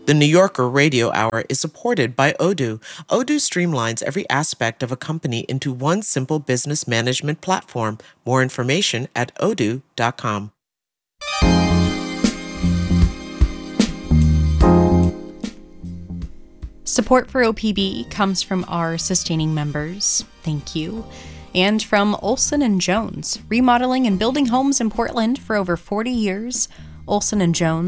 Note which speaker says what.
Speaker 1: The New Yorker Radio Hour is supported by Odoo. Odoo streamlines every aspect of a company into one simple business management platform. More information at odoo.com.
Speaker 2: Support for OPB comes from our sustaining members. Thank you. And from Olson & Jones, remodeling and building homes in Portland for over 40 years. Olson & Jones